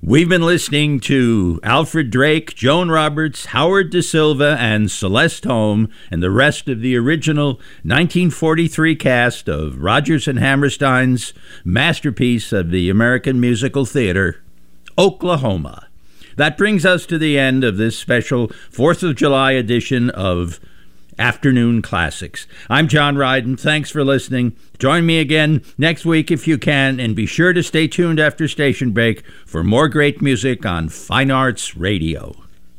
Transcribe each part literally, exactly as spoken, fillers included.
We've been listening to Alfred Drake, Joan Roberts, Howard Da Silva, and Celeste Holm, and the rest of the original nineteen forty-three cast of Rodgers and Hammerstein's masterpiece of the American musical theater, Oklahoma. That brings us to the end of this special fourth of July edition of Afternoon Classics. I'm John Ryden. Thanks for listening. Join me again next week if you can, and be sure to stay tuned after station break for more great music on Fine Arts Radio.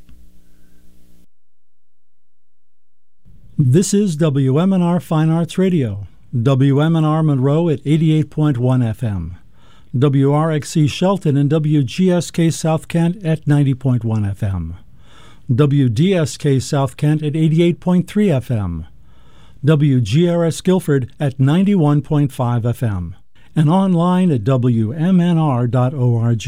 This is W M N R Fine Arts Radio, W M N R Monroe at eighty-eight point one F M, W R X C Shelton and W G S K South Kent at ninety point one F M. W D S K South Kent at eighty-eight point three F M, W G R S Guilford at ninety-one point five F M, and online at W M N R dot org.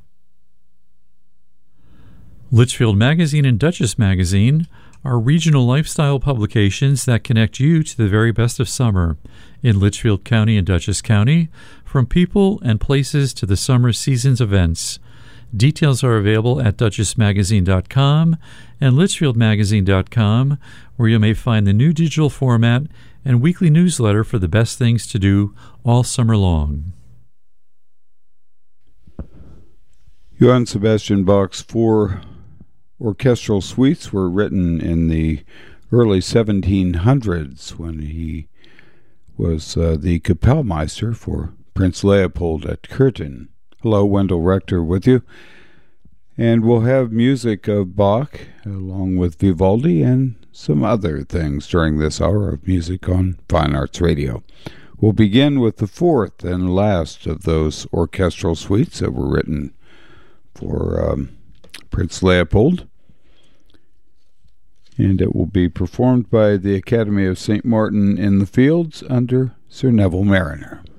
Litchfield Magazine and Duchess Magazine are regional lifestyle publications that connect you to the very best of summer in Litchfield County and Dutchess County, from people and places to the summer season's events. Details are available at duchess magazine dot com and litchfield magazine dot com, where you may find the new digital format and weekly newsletter for the best things to do all summer long. Johann Sebastian Bach's four orchestral suites were written in the early seventeen hundreds when he was uh, the Kapellmeister for Prince Leopold at Curtin. Hello, Wendell Rector with you. And we'll have music of Bach along with Vivaldi and some other things during this hour of music on Fine Arts Radio. We'll begin with the fourth and last of those orchestral suites that were written for um, Prince Leopold. And it will be performed by the Academy of Saint Martin in the Fields under Sir Neville Mariner.